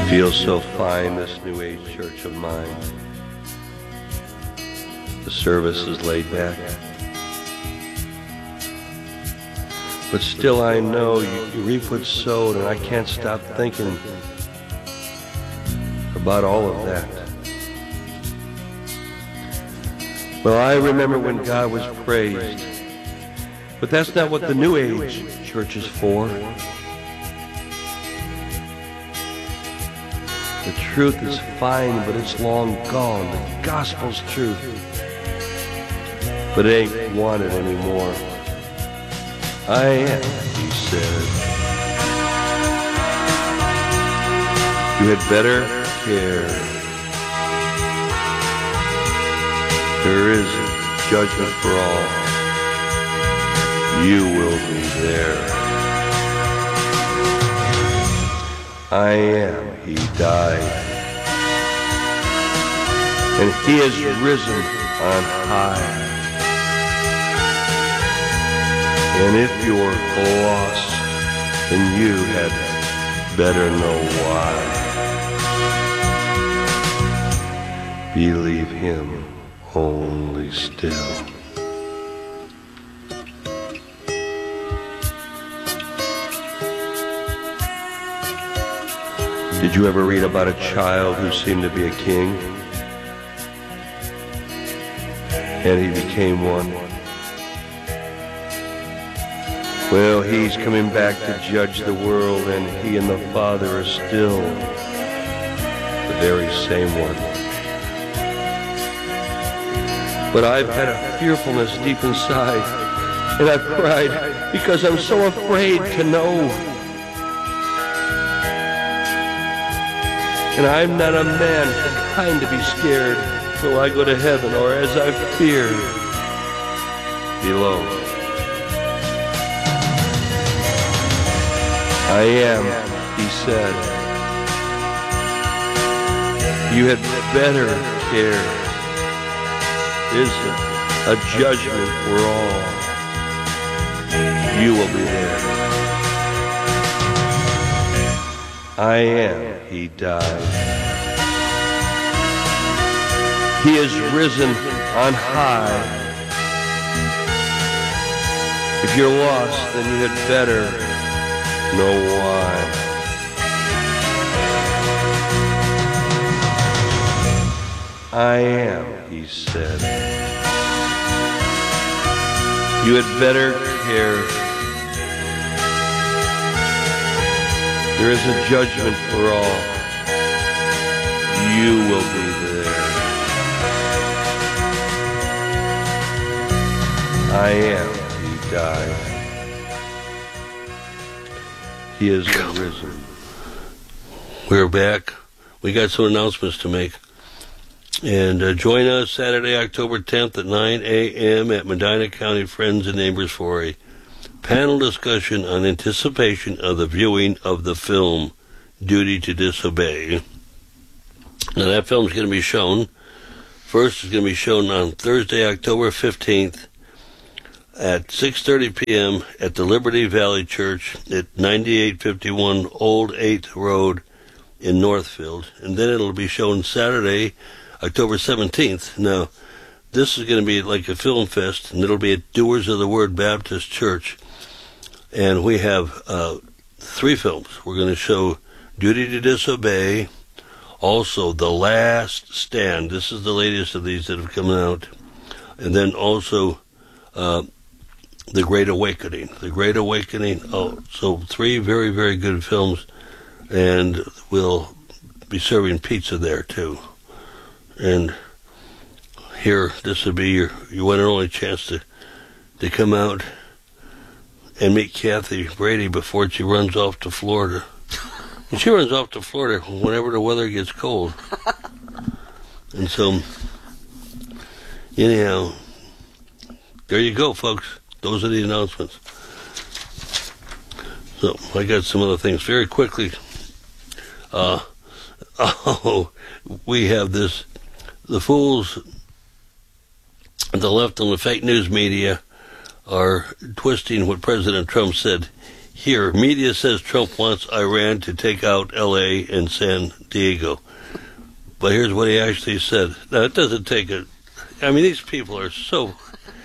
Feels so fine, this New Age church of mine. The service is laid back. But still I know you reap what's sowed, and I can't stop thinking about all of that. Well, I remember when God was praised, but that's not what the New Age church is for. The truth is fine, but it's long gone. The gospel's truth, but it ain't wanted anymore. I am, he said. You had better care. There is judgment for all. You will be there. I am, he died. And he has risen on high. And if you're lost, then you had better know why. Believe him only still. Did you ever read about a child who seemed to be a king? And he became one. Well, he's coming back to judge the world, and he and the Father are still the very same one. But I've had a fearfulness deep inside, and I've cried because I'm so afraid to know. And I'm not a man kind to be scared till I go to heaven, or as I've feared below. I am, he said. You had better care. There's a judgment for all. You will be there. I am, he died. He is risen on high. If you're lost, then you had better know why. I am, he said. You had better care. There is a judgment for all. You will be there. I am, he died. He is risen. We're back. We got some announcements to make. And join us Saturday, October 10th at 9 a.m. at Medina County Friends and Neighbors for a panel discussion on anticipation of the viewing of the film Duty to Disobey. Now that film's going to be shown. First, it's going to be shown on Thursday, October 15th at 6:30 p.m. at the Liberty Valley Church at 9851 Old 8th Road in Northfield. And then it'll be shown Saturday, October 17th. Now, this is going to be like a film fest, and it'll be at Doers of the Word Baptist Church. And we have 3 films. We're going to show Duty to Disobey, also The Last Stand. This is the latest of these that have come out. And then also The Great Awakening. The Great Awakening. Oh, so 3 very, very good films. And we'll be serving pizza there, too. And here, this would be your one and only chance to come out and meet Kathy Brady before she runs off to Florida. And she runs off to Florida whenever the weather gets cold. And so, anyhow, there you go, folks. Those are the announcements. So, I got some other things very quickly. We have this. The fools at the left and the fake news media are twisting what President Trump said. Here, media says Trump wants Iran to take out L.A. and San Diego. But here's what he actually said. Now, it doesn't take a... I mean, these people are so...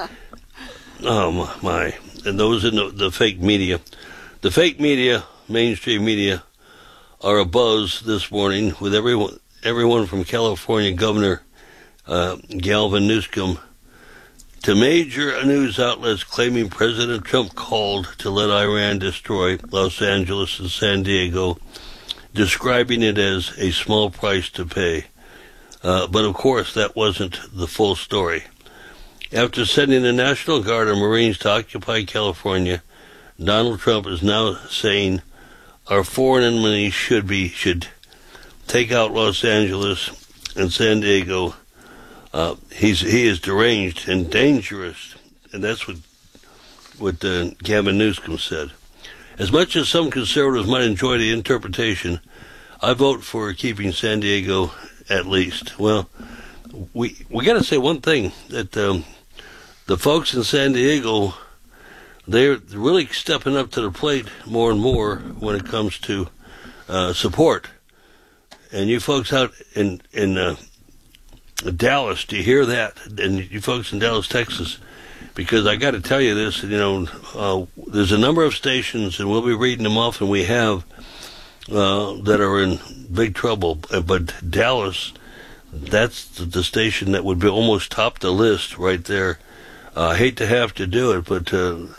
Oh, my. And those in the fake media. The fake media, mainstream media, are abuzz this morning with everyone from California Governor Gavin Newsom to major news outlets claiming President Trump called to let Iran destroy Los Angeles and San Diego, describing it as a small price to pay. But of course, that wasn't the full story. After sending the National Guard and Marines to occupy California, Donald Trump is now saying our foreign enemies should take out Los Angeles and San Diego. He is deranged and dangerous, and that's what Gavin Newsom said. As much as some conservatives might enjoy the interpretation, I vote for keeping San Diego at least. Well, we got to say one thing, that the folks in San Diego, they're really stepping up to the plate more and more when it comes to support. And you folks out in Dallas, do you hear that? And you folks in Dallas, Texas, because I got to tell you this, there's a number of stations, and we'll be reading them off, and we have, that are in big trouble. But Dallas, that's the station that would be almost top the list right there. I hate to have to do it, but,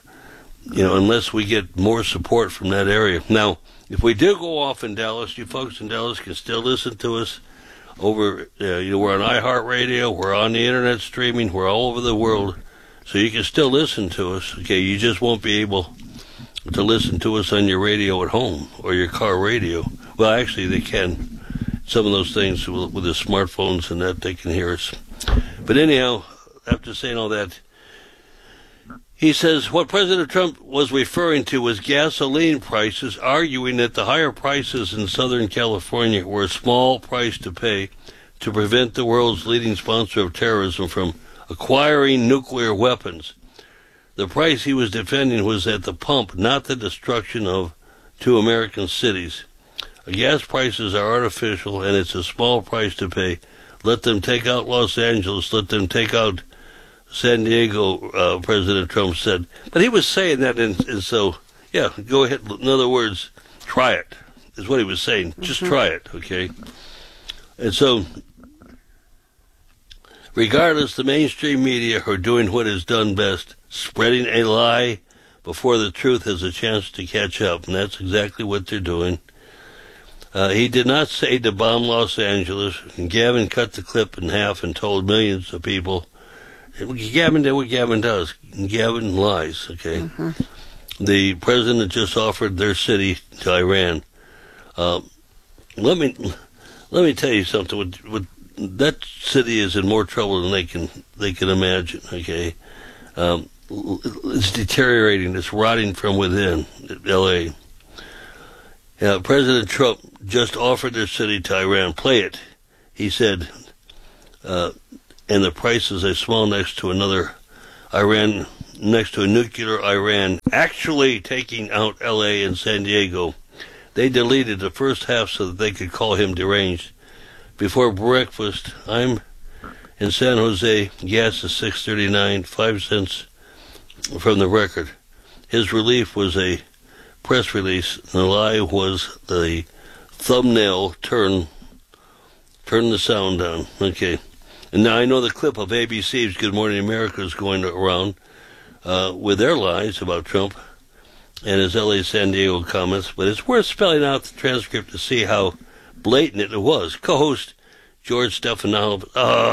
unless we get more support from that area. Now, if we do go off in Dallas, you folks in Dallas can still listen to us over, we're on iHeartRadio, we're on the internet streaming, we're all over the world, so you can still listen to us, okay? You just won't be able to listen to us on your radio at home or your car radio. Well, actually, they can. Some of those things with the smartphones and that, they can hear us. But anyhow, after saying all that, he says what President Trump was referring to was gasoline prices, arguing that the higher prices in Southern California were a small price to pay to prevent the world's leading sponsor of terrorism from acquiring nuclear weapons. The price he was defending was at the pump, not the destruction of two American cities. Gas prices are artificial, and it's a small price to pay. Let them take out Los Angeles. Let them take out San Diego, President Trump said. But he was saying that, and so, yeah, go ahead. In other words, try it, is what he was saying. Just try it, okay? And so, regardless, the mainstream media are doing what is done best, spreading a lie before the truth has a chance to catch up, and that's exactly what they're doing. He did not say to bomb Los Angeles, and Gavin cut the clip in half and told millions of people. Gavin did what Gavin does. Gavin lies, okay? The president just offered their city to Iran. Let me tell you something. That city is in more trouble than they can imagine, okay? It's deteriorating. It's rotting from within, L.A. President Trump just offered their city to Iran. Play it. He said, and the price is a small next to another Iran, next to a nuclear Iran, actually taking out L.A. and San Diego. They deleted the first half so that they could call him deranged. Before breakfast, I'm in San Jose. Gas is $6.39, 5 cents from the record. His relief was a press release. The lie was the thumbnail. Turn the sound down. Okay. And now I know the clip of ABC's Good Morning America is going around with their lies about Trump and his L.A. San Diego comments, but it's worth spelling out the transcript to see how blatant it was. Co-host George Stephanopoulos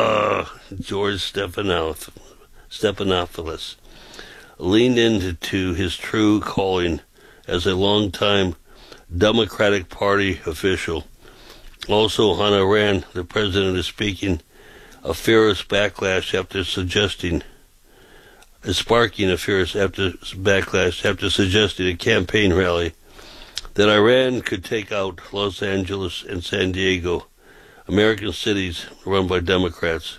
leaned into his true calling as a longtime Democratic Party official. Also on Iran, the president is speaking a fierce backlash after suggesting a campaign rally that Iran could take out Los Angeles and San Diego, American cities run by Democrats.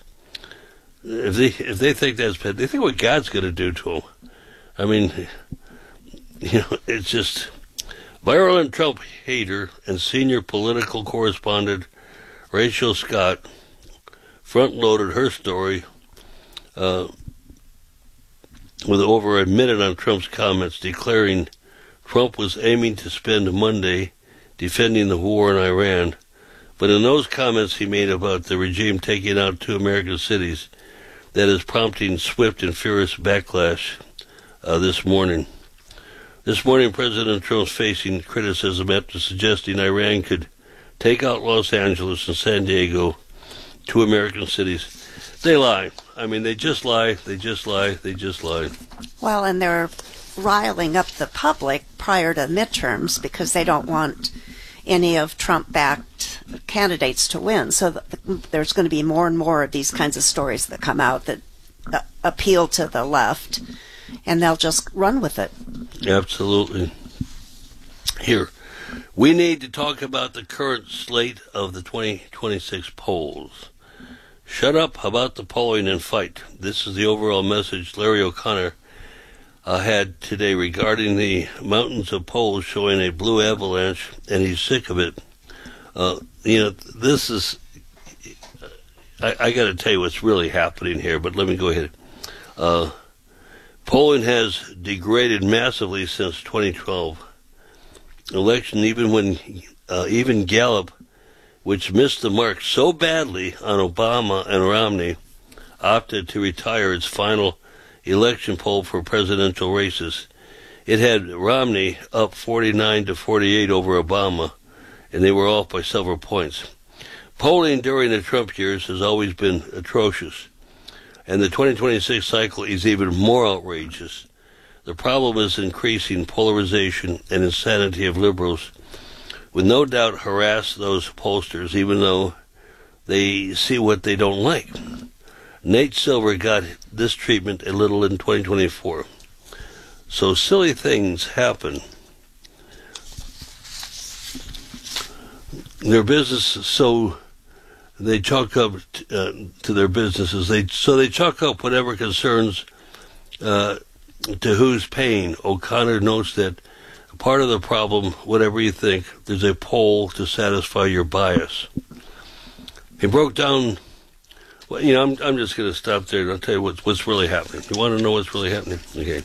If they think that's bad, they think what God's going to do to them. I mean, it's just virulent Trump hater and senior political correspondent Rachel Scott front-loaded her story with over a minute on Trump's comments, declaring Trump was aiming to spend Monday defending the war in Iran. But in those comments he made about the regime taking out 2 American cities, that is prompting swift and furious backlash this morning. This morning, President Trump's facing criticism after suggesting Iran could take out Los Angeles and San Diego, 2 American cities. They lie. I mean, they just lie. They just lie. They just lie. Well, and they're riling up the public prior to midterms because they don't want any of Trump-backed candidates to win. So there's going to be more and more of these kinds of stories that come out that appeal to the left, and they'll just run with it. Absolutely. Here, we need to talk about the current slate of the 2026 polls. Shut up about the polling and fight. This is the overall message Larry O'Connor had today regarding the mountains of polls showing a blue avalanche, and he's sick of it. This is... I got to tell you what's really happening here, but let me go ahead. Polling has degraded massively since 2012 election, even Gallup, which missed the mark so badly on Obama and Romney, opted to retire its final election poll for presidential races. It had Romney up 49-48 over Obama, and they were off by several points. Polling during the Trump years has always been atrocious, and the 2026 cycle is even more outrageous. The problem is increasing polarization and insanity of liberals, will no doubt harass those pollsters, even though they see what they don't like. Nate Silver got this treatment a little in 2024. So silly things happen. Their business, so they chalk up to their businesses. They chalk up whatever concerns to who's paying. O'Connor notes that part of the problem, whatever you think, there's a poll to satisfy your bias. He broke down. Well, I'm just going to stop there and I'll tell you what's really happening. You want to know what's really happening? Okay.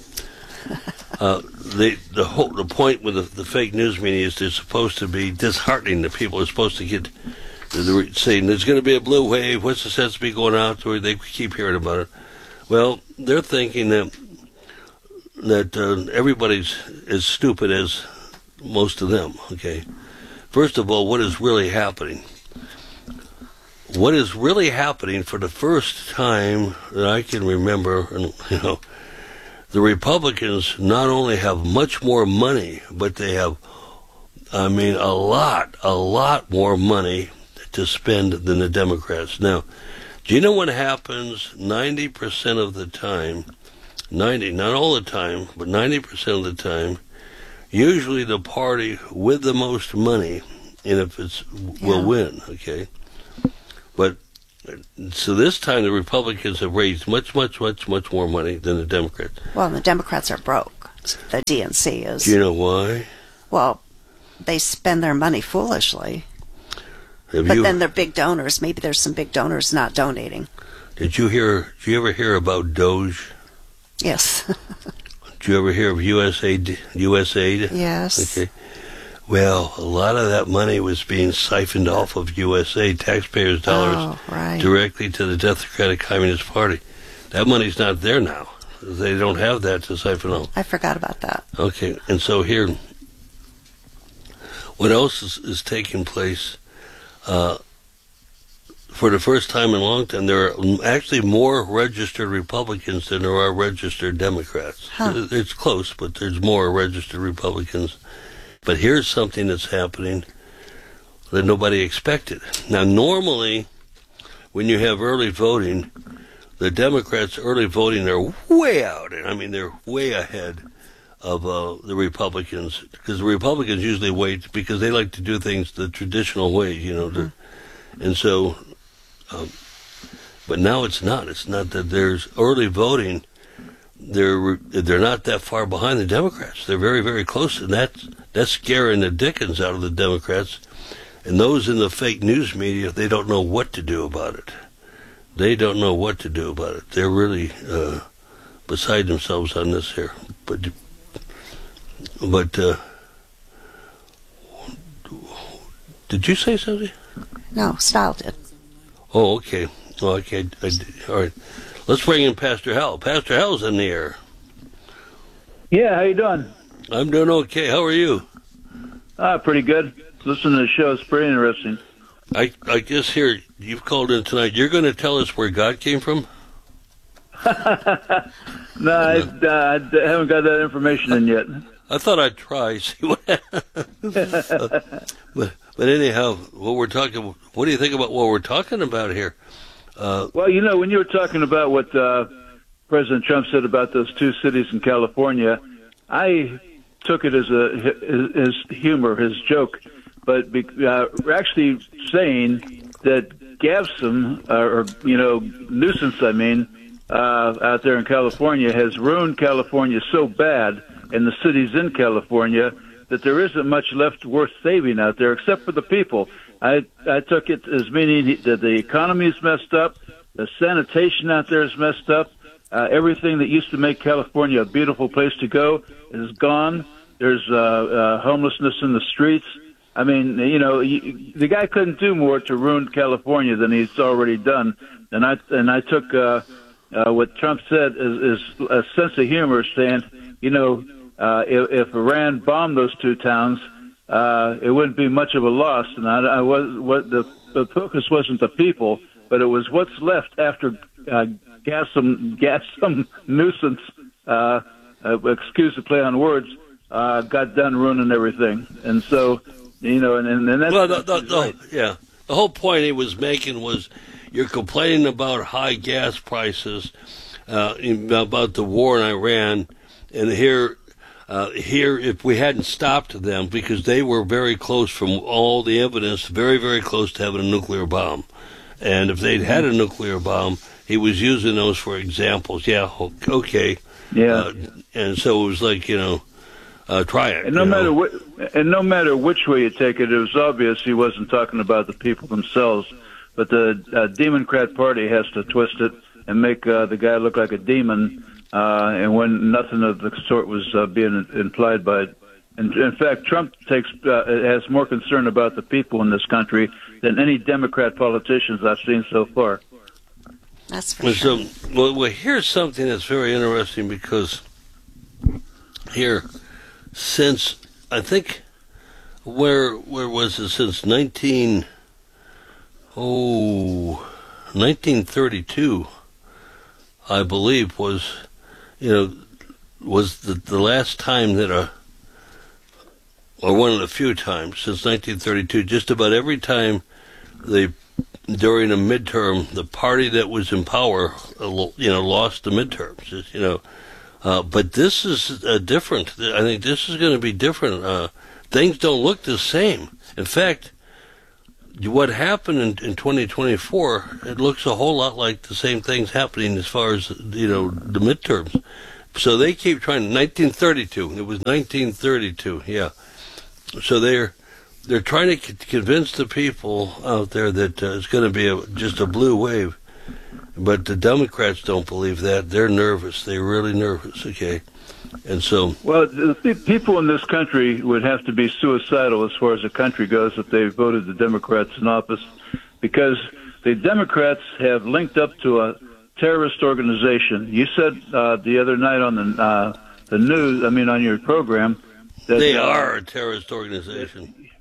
The point with the fake news media is they're supposed to be disheartening the people. They're supposed to get saying there's going to be a blue wave. What's the sense of me going out? Or they keep hearing about it. Well, they're thinking that everybody's as stupid as most of them. Okay. First of all, what is really happening? What is really happening for the first time that I can remember, the Republicans not only have much more money, but they have, a lot more money to spend than the Democrats. Now, do you know what happens 90% of the time? 90, not all the time, but 90% of the time, usually the party with the most money, and if will win, okay? But, so this time the Republicans have raised much more money than the Democrats. Well, the Democrats are broke. The DNC is. Do you know why? Well, they spend their money foolishly. Then they're big donors. Maybe there's some big donors not donating. Did you ever hear about Doge? Yes. Did you ever hear of USAID? Yes. Okay. Well, a lot of that money was being siphoned off of USA taxpayers' dollars directly to the Democratic Communist Party. That money's not there now. They don't have that to siphon off. I forgot about that. Okay, and so here, what else is taking place? For the first time in a long time, there are actually more registered Republicans than there are registered Democrats. Huh. It's close, but there's more registered Republicans. But here's something that's happening that nobody expected. Now, normally, when you have early voting, the Democrats' early voting are way out. I mean, they're way ahead of the Republicans, because the Republicans usually wait because they like to do things the traditional way, and so, but now it's not. It's not that there's early voting. they're not that far behind the Democrats. They're very, very close, and that's scaring the dickens out of the Democrats. And those in the fake news media, they don't know what to do about it. They don't know what to do about it. They're really beside themselves on this here. But did you say something? No, Style did. Oh, okay. Oh, okay. All right. Let's bring in Pastor Hal. Pastor Hal's in the air. Yeah, how you doing? I'm doing okay. How are you? Pretty good. Listening to the show is pretty interesting. I guess here you've called in tonight. You're going to tell us where God came from? No, I haven't got that information in yet. I thought I'd try. See what but anyhow, what do you think about what we're talking about here? Well, you know, when you were talking about what President Trump said about those two cities in California, I took it as his humor, his joke. But we're actually saying that GAFSM, nuisance, out there in California has ruined California so bad, and the cities in California, that there isn't much left worth saving out there except for the people. I took it as meaning that the economy is messed up, the sanitation out there is messed up, everything that used to make California a beautiful place to go is gone. There's homelessness in the streets. I mean, you know, the guy couldn't do more to ruin California than he's already done. And I took what Trump said is a sense of humor, saying, you know, if Iran bombed those two towns, it wouldn't be much of a loss. And the focus wasn't the people, but it was what's left after GAFSM nuisance. Excuse the play on words. Got done ruining everything, and so. You know, and that's... Well, yeah. The whole point he was making was you're complaining about high gas prices, about the war in Iran, and here, if we hadn't stopped them, because they were very close from all the evidence, very, very close to having a nuclear bomb. And if they'd had a nuclear bomb, he was using those for examples. Yeah, okay. Yeah. And so it was like, you know... try it. And no matter which way you take it, it was obvious he wasn't talking about the people themselves. But the Democrat Party has to twist it and make the guy look like a demon, and when nothing of the sort was being implied by it. And in fact, Trump has more concern about the people in this country than any Democrat politicians I've seen so far. That's for sure. So, well, here's something that's very interesting because here. Since, I think, where was it? Since 1932, I believe, was the last time that or one of the few times since 1932, just about every time during a midterm, the party that was in power, lost the midterms, but this is different. I think this is going to be different. Things don't look the same. In fact, what happened in 2024, it looks a whole lot like the same things happening as far as, the midterms. So they keep trying. 1932. It was 1932. Yeah. So they're trying to convince the people out there that it's going to be just a blue wave. But the Democrats don't believe that. They're nervous. They're really nervous, okay? And so... Well, the people in this country would have to be suicidal as far as the country goes if they voted the Democrats in office, because the Democrats have linked up to a terrorist organization. You said the other night on the news, on your program... that they are a terrorist organization.